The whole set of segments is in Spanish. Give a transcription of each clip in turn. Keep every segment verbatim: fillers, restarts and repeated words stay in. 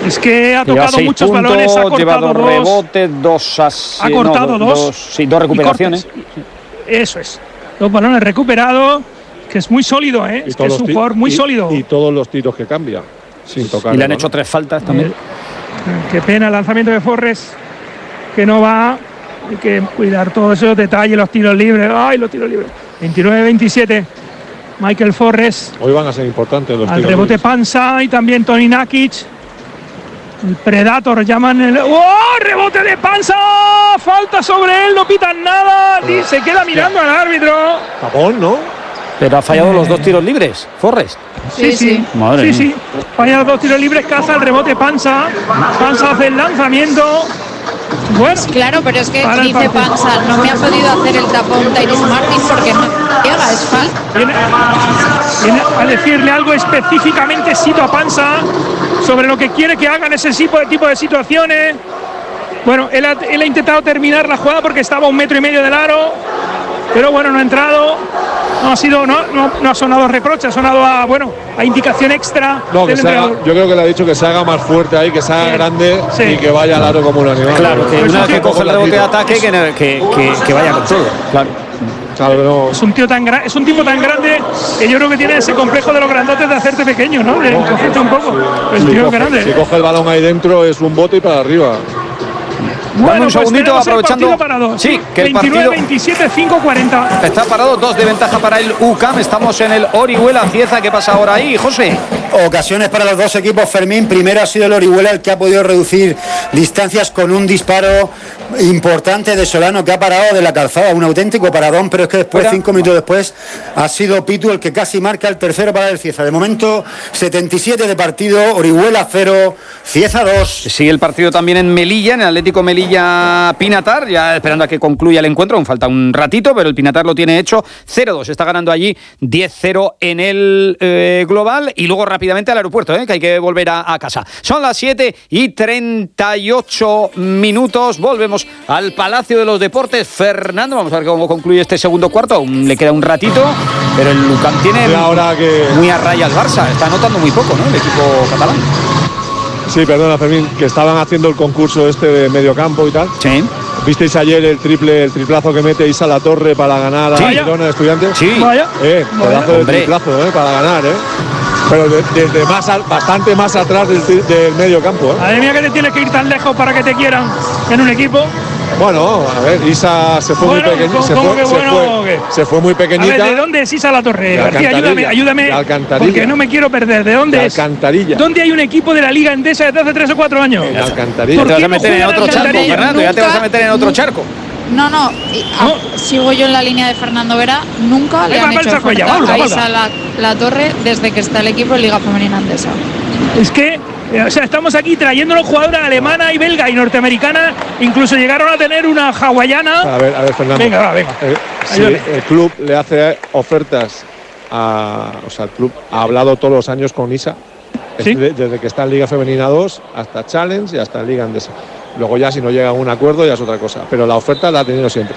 Es que ha tocado muchos puntos, balones, ha cortado lleva dos dos rebotes, dos as... ha cortado no, dos, dos, sí, dos recuperaciones. Eso es, dos balones recuperados, que es muy sólido, ¿eh? Es que es un jugador muy y, sólido. Y todos los tiros que cambia, sin tocar. Y le han hecho tres faltas también. Eh, qué pena el lanzamiento de Forrest, que no va. Hay que cuidar todos esos detalles, los tiros libres. ¡Ay, los tiros libres! veintinueve veintisiete. Michael Forrest. Hoy van a ser importantes los al tiros rebote libres. Panza y también Tony Nakic. El Predator llaman el. ¡Oh! ¡Rebote de Panza! Falta sobre él, no pitan nada. Y se queda mirando al árbitro. Tapón, ¿no? Pero ha fallado Eh. los dos tiros libres, Forrest. Sí, sí. sí. Madre sí, mía. sí. Falla los dos tiros libres, caza el rebote Panza. Panza hace el lanzamiento. Bueno, claro, pero es que para el dice partido. Panza, no me ha podido hacer el tapón Tyrese Martin porque no llega, es falta. Viene, viene a decirle algo específicamente Sito a Panza sobre lo que quiere que hagan ese tipo de, tipo de situaciones. Bueno, él ha, él ha intentado terminar la jugada porque estaba a un metro y medio del aro, pero bueno, no ha entrado. No ha sido, no, no, no ha sonado reproche, ha sonado a, bueno, a indicación extra. No, que del se haga, entrenador. yo creo que le ha dicho que se haga más fuerte ahí, que se haga Sí. grande Sí. y que vaya al aro como un animal. Claro, que Pues una es vez que que coge el rebote de ataque, que, que, que, que vaya con todo. Claro. Claro, no. Es un tío tan gra- es un tipo tan grande que yo creo que tiene ese complejo de los grandotes de hacerte pequeño, ¿no? De cogerte un poco. El Si tío es coge, grande. si coge el balón ahí dentro es un bote y para arriba. Bueno, un pues segundito, tenemos el aprovechando- partido parado. sí, que el veintinueve partido- veintisiete, cinco cuarenta. Está parado, dos de ventaja para el U C A M. Estamos en el Orihuela Cieza. ¿Qué pasa ahora ahí, José? Ocasiones para los dos equipos, Fermín. Primero ha sido el Orihuela el que ha podido reducir distancias con un disparo importante de Solano, que ha parado de la calzada, un auténtico paradón, pero es que después, Fuera. cinco minutos después, ha sido Pitu el que casi marca el tercero para el Cieza. De momento, setenta y siete de partido, Orihuela cero, Cieza dos. Sigue el partido también en Melilla, en el Atlético Melilla Pinatar, ya esperando a que concluya el encuentro, aún falta un ratito, pero el Pinatar lo tiene hecho, cero dos, está ganando allí diez cero en el eh, global, y luego rápidamente al aeropuerto, eh, que hay que volver a, a casa. Son las siete y treinta y ocho minutos, volvemos al Palacio de los Deportes. Fernando, vamos a ver cómo concluye este segundo cuarto, aún le queda un ratito, pero el U C A M tiene Y ahora que- muy a raya al Barça, está anotando muy poco, ¿no?, el equipo catalán. Sí, perdona, Fermín, que estaban haciendo el concurso este de mediocampo y tal. Sí. ¿Visteis ayer el triple, el triplazo que mete Isa Latorre para ganar a Sí. Girona de Estudiantes? Sí. Vaya. Eh, pedazo de Hombre. triplazo, eh, para ganar, eh. Pero de- desde más al- bastante más atrás del, tri- del medio campo, eh. Madre mía, que te tienes que ir tan lejos para que te quieran en un equipo. Bueno, a ver, Isa se fue Bueno, muy pequeñita. Se, ¿cómo fue- que se, bueno, fue, o qué? se fue muy A ver, pequeñita. ¿de dónde es Isa La Torre? De García, ayúdame, Alcantarilla. ayúdame. De Alcantarilla. Porque no me quiero perder. ¿De dónde De es? Alcantarilla. ¿Dónde hay un equipo de la Liga Endesa desde hace tres o cuatro años? En Alcantarilla. ¿Por Te vas qué a no meter en juegan otro charco, Alcantarilla? Fernando, ya te vas a Nunca, meter en otro nunca. charco. No, no, y- a- No. sigo yo en la línea de Fernando Vera, nunca le Venga, han va, hecho el saco ya, oferta vamos, a vamos. Isa la, la Torre desde que está el equipo en Liga Femenina Andesa. Es que, eh, o sea, estamos aquí trayéndonos jugadoras alemana y belga y norteamericana. Incluso llegaron a tener una hawaiana. A ver, a ver, Fernando. Venga, va, venga. Eh, si Ayúdame. el club le hace ofertas a. O sea, el club ha hablado todos los años con Isa. Sí. Desde, desde que está en Liga Femenina dos hasta Challenge y hasta en Liga Andesa. Luego ya si no llega a un acuerdo ya es otra cosa. Pero la oferta la ha tenido siempre.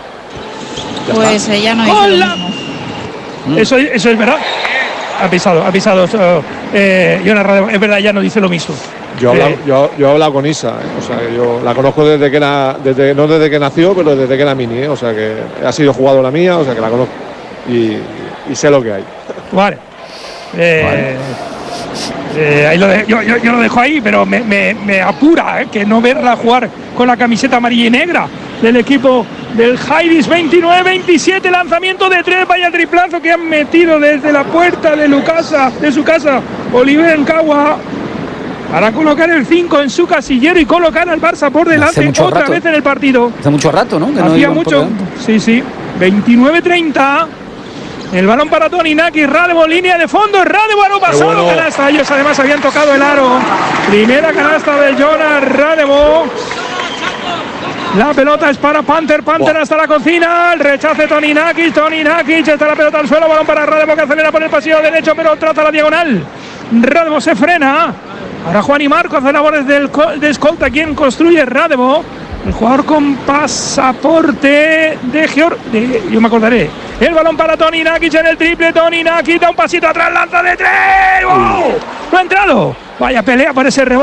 Ya Pues está. ella no dice lo ¡Hola! mismo. Eso, eso es verdad. Ha pisado, ha pisado. eso, Eh, Jonas Rademo, es verdad, ya no dice lo mismo. Yo he, hablado, Eh, yo, yo he hablado con Isa, ¿eh? O sea, que yo la conozco desde que era, desde, no desde que nació, pero desde que era mini, ¿eh? O sea, que ha sido jugadora mía, o sea, que la conozco y, y sé lo que hay. Vale. Eh, eh, ahí lo de- yo, yo- yo lo dejo ahí, pero me, me- me apura eh, que no verla jugar con la camiseta amarilla y negra del equipo del Jairis. Veintinueve veintisiete, lanzamiento de tres, vaya triplazo que han metido desde la puerta de, Lucasa, de su casa Oliver Encagua para colocar el cinco en su casillero y colocar al Barça por delante mucho otra rato. vez en el partido. Hace mucho rato, ¿no? Que no Hacía iban por mucho. delante. Sí, sí. veintinueve treinta. El balón para Tony Naki, Radebo, línea de fondo, Radebo, aro pasado, bueno. canasta. Ellos además habían tocado el aro. Primera canasta de Jonas Radebo. La pelota es para Panther, Panther hasta la cocina, el rechace Tony Nakic, Tony Nakic, está la pelota al suelo, balón para Radebo que acelera por el pasillo derecho, pero traza la diagonal. Radebo se frena. Ahora Juan y Marco hace labores del, co- de escolta, quien construye Radebo. El jugador con pasaporte de Georg... de- yo me acordaré. El balón para Tony Nakic en el triple. Tony Nakic da un pasito atrás, lanza de tres. ¡Wow! No ha entrado. Vaya pelea por ese rebote.